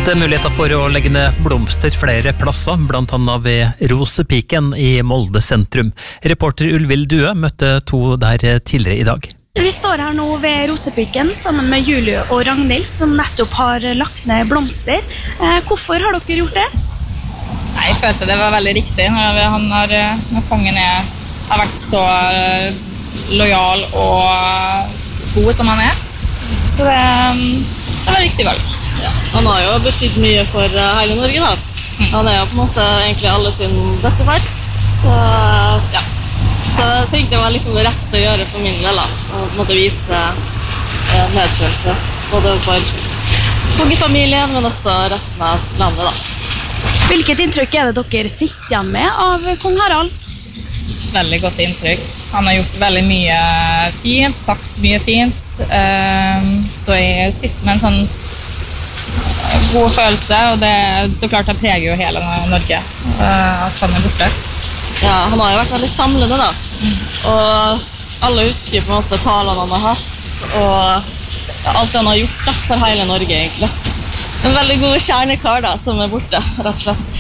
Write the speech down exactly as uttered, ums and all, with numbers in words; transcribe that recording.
Det er muligheter for å legge ned blomster flere plasser, blant annet ved Rosepiken i Molde sentrum. Reporter Ulvild Due møtte to der tidligere i dag. Vi står her nå ved Rosepiken sammen med Julie og Ragnhild, som nettopp har lagt ned blomster. Eh, hvorfor har dere gjort det? Nei, jeg følte det var veldig riktig når, han har, når kongen er, har vært så lojal og god som han er. Så det, det var riktig valg. Ja, han har jo betydd mye for hele Norge da. Mm. Han er jo på en måte egentlig alle sin bestefar. Så ja, så jeg tenkte det var liksom det rette å gjøre for min del da. Og på en måte vise eh, medfølelse. Både for kongefamilien, men også resten av landet da. Hvilket inntrykk er det dere sitter igjen med av kong Harald? Veldig godt inntrykk. Han har gjort veldig mye fint, sagt mye fint. Så jeg sitter med en sånn god følelse, og det så klart det preger jo hele Norge at han er borte. Ja, han har jo vært veldig samlende da. Og alle husker på en måte talene han har hatt, og alt han har gjort da, for hele Norge egentlig. En veldig god kjernekar da, som er borte, rett og slett.